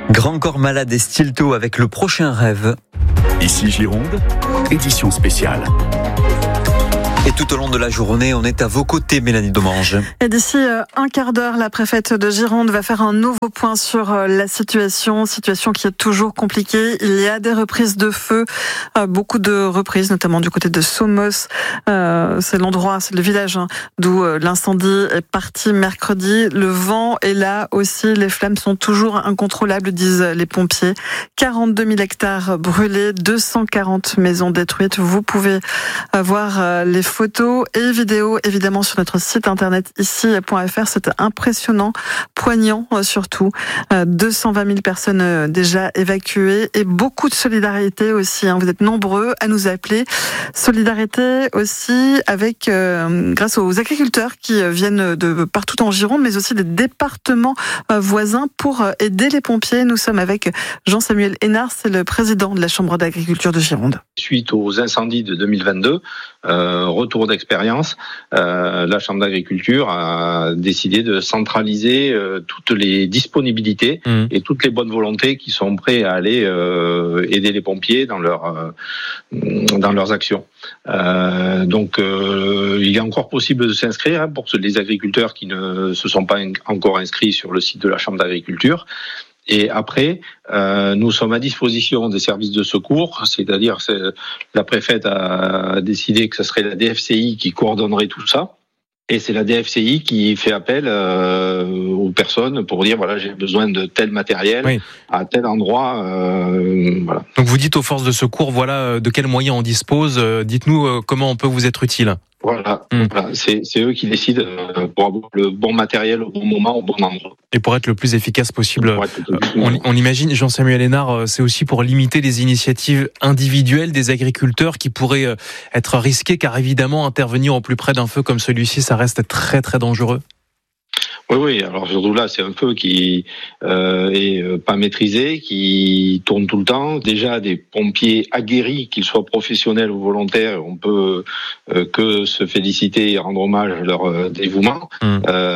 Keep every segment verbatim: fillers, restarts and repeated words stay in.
Grand corps malade et Stilto avec le prochain rêve. Ici Gironde, édition spéciale. Et tout au long de la journée, on est à vos côtés, Mélanie Domange. Et d'ici un quart d'heure, la préfète de Gironde va faire un nouveau point sur la situation, situation qui est toujours compliquée. Il y a des reprises de feu, beaucoup de reprises, notamment du côté de Somos. Euh, c'est l'endroit, c'est le village hein, d'où l'incendie est parti mercredi. Le vent est là aussi, les flammes sont toujours incontrôlables, disent les pompiers. quarante-deux mille hectares brûlés, deux cent quarante maisons détruites. Vous pouvez voir les photos et vidéos évidemment sur notre site internet ici point f r. C'est impressionnant, poignant surtout. deux cent vingt mille personnes déjà évacuées et beaucoup de solidarité aussi. Vous êtes nombreux à nous appeler. Solidarité aussi avec, euh, grâce aux agriculteurs qui viennent de partout en Gironde, mais aussi des départements voisins pour aider les pompiers. Nous sommes avec Jean-Samuel Hénard, c'est le président de la Chambre d'agriculture de Gironde. Suite aux incendies de deux mille vingt-deux, euh, retour d'expérience, euh, la Chambre d'agriculture a décidé de centraliser euh, toutes les disponibilités mmh. et toutes les bonnes volontés qui sont prêts à aller euh, aider les pompiers dans, leur, euh, dans leurs actions. Euh, donc euh, il est encore possible de s'inscrire hein, pour les agriculteurs qui ne se sont pas encore inscrits sur le site de la Chambre d'agriculture. Et après, euh, nous sommes à disposition des services de secours, c'est-à-dire c'est, la préfète a décidé que ce serait la D F C I qui coordonnerait tout ça. Et c'est la D F C I qui fait appel euh, aux personnes pour dire voilà j'ai besoin de tel matériel oui. à tel endroit. Euh, voilà. Donc vous dites aux forces de secours voilà de quels moyens on dispose. Euh, dites-nous euh, comment on peut vous être utile. Voilà, mmh. voilà. C'est, c'est eux qui décident pour avoir le bon matériel au bon moment, au bon endroit. Et pour être le plus efficace possible, on, on imagine, Jean-Samuel Hénard, c'est aussi pour limiter les initiatives individuelles des agriculteurs qui pourraient être risquées, car évidemment, intervenir au plus près d'un feu comme celui-ci, ça reste très très dangereux. Oui, oui. Alors surtout là, c'est un feu qui euh, est pas maîtrisé, qui tourne tout le temps. Déjà, des pompiers aguerris, qu'ils soient professionnels ou volontaires, on peut euh, que se féliciter et rendre hommage à leur euh, dévouement. Mmh.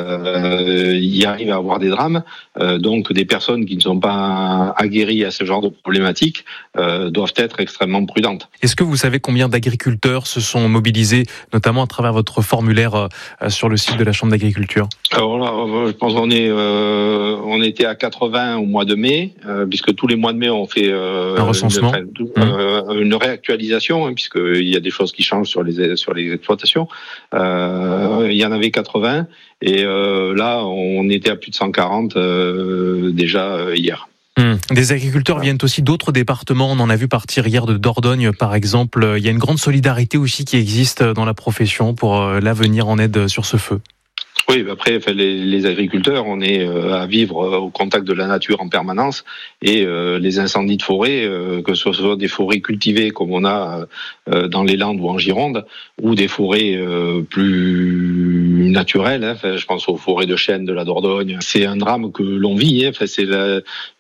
Euh, y arrive à avoir des drames. Euh, donc, des personnes qui ne sont pas aguerries à ce genre de problématiques euh, doivent être extrêmement prudentes. Est-ce que vous savez combien d'agriculteurs se sont mobilisés, notamment à travers votre formulaire euh, sur le site de la Chambre d'agriculture ? Alors là, je pense qu'on est, euh, on était à quatre-vingts au mois de mai, euh, puisque tous les mois de mai on fait euh, un recensement, une, euh, une réactualisation, hein, puisqu'il y a des choses qui changent sur les sur les exploitations. Euh, il y en avait quatre-vingts et euh, là on était à plus de cent quarante euh, déjà euh, hier. Hum. Des agriculteurs viennent aussi d'autres départements. On en a vu partir hier de Dordogne, par exemple. Il y a une grande solidarité aussi qui existe dans la profession pour là venir en aide sur ce feu. Oui, après, les, les agriculteurs, on est à vivre au contact de la nature en permanence et euh, les incendies de forêt, euh, que ce soit des forêts cultivées comme on a euh, dans les Landes ou en Gironde, ou des forêts euh, plus naturelles, hein, enfin, je pense aux forêts de chênes de la Dordogne, c'est un drame que l'on vit, hein, enfin, c'est la,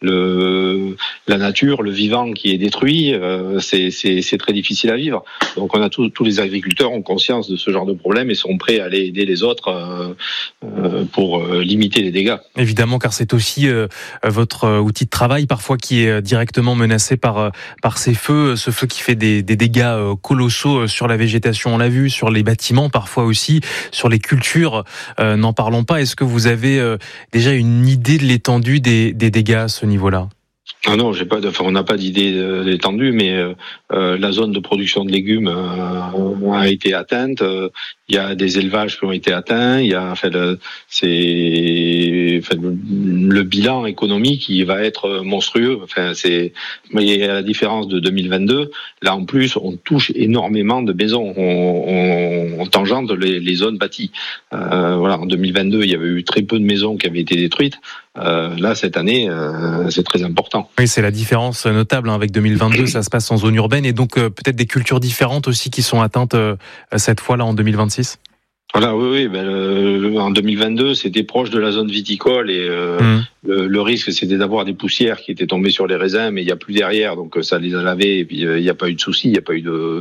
le, la nature, le vivant qui est détruit, euh, c'est, c'est, c'est très difficile à vivre. Donc on a tous, tous les agriculteurs ont conscience de ce genre de problème et sont prêts à aller aider les autres euh, pour limiter les dégâts. Évidemment, car c'est aussi euh, votre outil de travail parfois qui est directement menacé par par ces feux, ce feu qui fait des, des dégâts colossaux sur la végétation, on l'a vu, sur les bâtiments parfois aussi, sur les cultures, euh, n'en parlons pas. Est-ce que vous avez euh, déjà une idée de l'étendue des, des dégâts à ce niveau-là ? Ah non, j'ai pas de, enfin, on n'a pas d'idée d'étendue, mais euh, la zone de production de légumes euh, a été atteinte. Il euh, y a des élevages qui ont été atteints. Il y a, enfin, le, c'est, enfin, le, le bilan économique, il va être monstrueux. Enfin, c'est, mais à la différence de deux mille vingt-deux, là en plus, on touche énormément de maisons. On, on, on tangente les, les zones bâties. Euh, voilà, en deux mille vingt-deux, il y avait eu très peu de maisons qui avaient été détruites. Euh, là, cette année, euh, c'est très important. Oui, c'est la différence notable hein, avec deux mille vingt-deux, ça se passe en zone urbaine et donc euh, peut-être des cultures différentes aussi qui sont atteintes euh, cette fois-là en deux mille vingt-six. Voilà, oui, oui. Ben, le, en deux mille vingt-deux, c'était proche de la zone viticole et euh, mmh. le, le risque, c'était d'avoir des poussières qui étaient tombées sur les raisins, mais il n'y a plus derrière, donc ça les a lavés et puis il n'y a pas eu de souci, il n'y a pas eu de,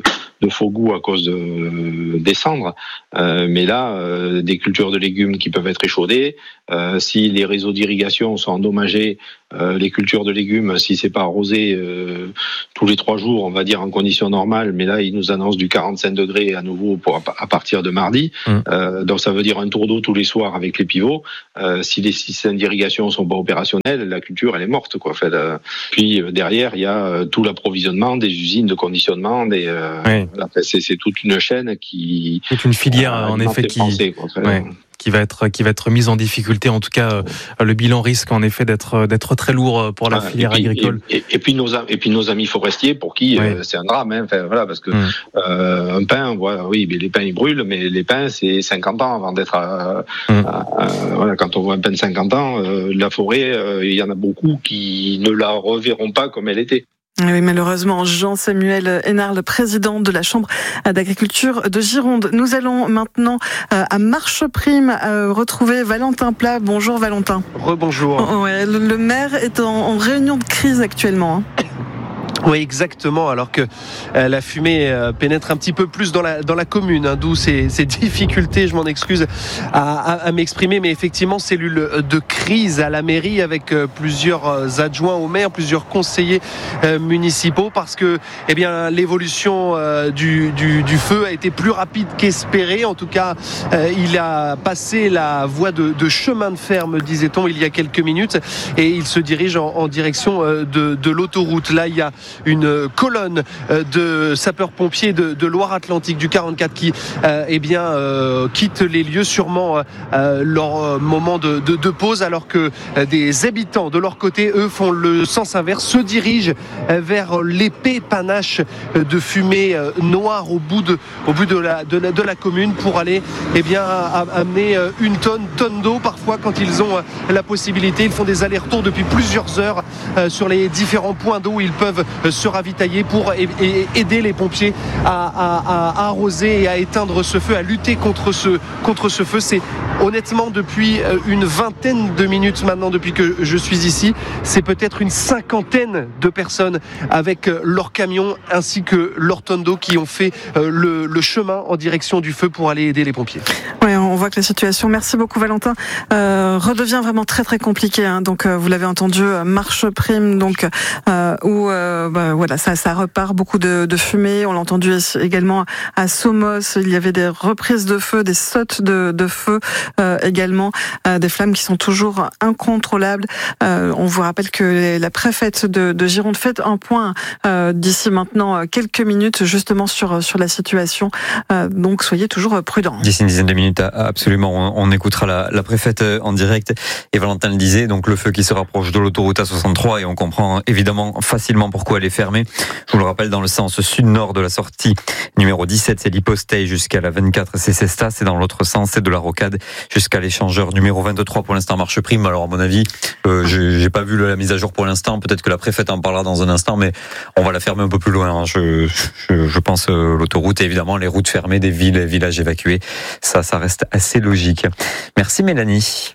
de faux goût à cause de, des cendres. Euh, mais là, euh, des cultures de légumes qui peuvent être échaudées, euh, si les réseaux d'irrigation sont endommagés, euh, les cultures de légumes, si c'est pas arrosé euh, tous les trois jours, on va dire en conditions normales, mais là, ils nous annoncent du quarante-cinq degrés à nouveau pour, à partir de mardi. Mmh. Euh, donc ça veut dire un tour d'eau tous les soirs avec les pivots. Euh, si les systèmes d'irrigation sont pas opérationnels, la culture, elle est morte, quoi. En fait, euh, puis derrière, il y a euh, tout l'approvisionnement des usines de conditionnement, des, euh, oui. voilà, c'est, c'est toute une chaîne qui... Toute une filière, euh, en effet, qui... Pensée, quoi, ouais. qui va être qui va être mise en difficulté. En tout cas, euh, le bilan risque en effet d'être d'être très lourd pour la ah, filière et puis, agricole. Et, et, et puis nos et puis nos amis forestiers pour qui oui. euh, c'est un drame. Hein, enfin, voilà, parce que mmh. euh, un pin, voilà, oui, mais les pins ils brûlent, mais les pins c'est cinquante ans avant d'être. À, mmh. à, à, voilà, quand on voit un pin de cinquante ans, euh, la forêt, euh, il y en a beaucoup qui ne la reverront pas comme elle était. Oui, malheureusement, Jean-Samuel Hénard, le président de la Chambre d'agriculture de Gironde. Nous allons maintenant à Marcheprime retrouver Valentin Plat. Bonjour Valentin. Rebonjour. Ouais, le maire est en réunion de crise actuellement. Oui, exactement. Alors que euh, la fumée euh, pénètre un petit peu plus dans la dans la commune, hein, d'où ces, ces difficultés. Je m'en excuse à, à, à m'exprimer, mais effectivement, cellule de crise à la mairie avec euh, plusieurs adjoints au maire, plusieurs conseillers euh, municipaux, parce que eh bien l'évolution euh, du, du du feu a été plus rapide qu'espéré. En tout cas, euh, il a passé la voie de, de chemin de fer, me disait-on, il y a quelques minutes, et il se dirige en, en direction euh, de, de l'autoroute. Là, il y a une colonne de sapeurs-pompiers de, de Loire-Atlantique du quarante-quatre qui euh, eh bien, euh, quitte les lieux, sûrement euh, leur moment de, de, de pause, alors que euh, des habitants de leur côté, eux, font le sens inverse, se dirigent euh, vers l'épais panache de fumée euh, noire au bout de, au bout de, la, de, la, de la commune pour aller eh bien, à, à amener une tonne, tonne d'eau parfois quand ils ont euh, la possibilité. Ils font des allers-retours depuis plusieurs heures euh, sur les différents points d'eau où ils peuvent se ravitailler pour aider les pompiers à, à, à arroser et à éteindre ce feu, à lutter contre ce, contre ce feu. C'est honnêtement depuis une vingtaine de minutes maintenant, depuis que je suis ici, c'est peut-être une cinquantaine de personnes avec leurs camions ainsi que leurs tonnes d'eau qui ont fait le, le chemin en direction du feu pour aller aider les pompiers. Oui, on voit que la situation, merci beaucoup Valentin, euh, redevient vraiment très très compliquée. Hein. Donc euh, vous l'avez entendu, Marcheprime, donc euh, où euh, bah, voilà, ça, ça repart, beaucoup de, de fumée. On l'a entendu également à Somos, il y avait des reprises de feu, des sautes de, de feu euh, également, euh, des flammes qui sont toujours incontrôlables. Euh, on vous rappelle que la préfète de, de Gironde fait un point euh, d'ici maintenant quelques minutes justement sur, sur la situation. Euh, donc soyez toujours prudents. D'ici une dizaine de minutes, absolument. On, on écoutera la, la préfète en direct. Et Valentin le disait, donc le feu qui se rapproche de l'autoroute A soixante-trois, et on comprend évidemment facilement pourquoi elle est fermée. Je vous le rappelle, dans le sens sud-nord de la sortie numéro dix-sept, c'est l'Hyposteille jusqu'à la vingt-quatre, c'est Cestas, et dans l'autre sens, c'est de la Rocade jusqu'à l'échangeur numéro vingt-trois. Pour l'instant, Marcheprime. Alors, à mon avis, euh, j'ai, j'ai pas vu la mise à jour pour l'instant. Peut-être que la préfète en parlera dans un instant, mais on va la fermer un peu plus loin. Hein. Je, je, je pense euh, l'autoroute et évidemment les routes fermées des villes et villages évacués. Ça, ça reste assez logique. Merci Mélanie.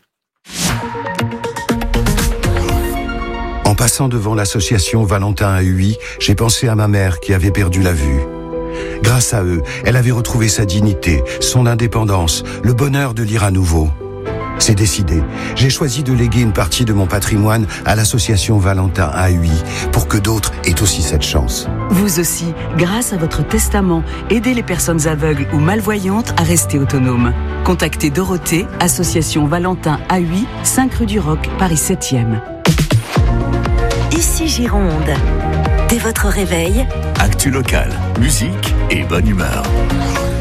En passant devant l'association Valentin A U I, j'ai pensé à ma mère qui avait perdu la vue. Grâce à eux, elle avait retrouvé sa dignité, son indépendance, le bonheur de lire à nouveau. C'est décidé. J'ai choisi de léguer une partie de mon patrimoine à l'association Valentin A U I pour que d'autres aient aussi cette chance. Vous aussi, grâce à votre testament, aidez les personnes aveugles ou malvoyantes à rester autonomes. Contactez Dorothée, association Valentin A U I, cinq rue du Roc, Paris septième. Ici Gironde. Dès votre réveil, actu locale, musique et bonne humeur.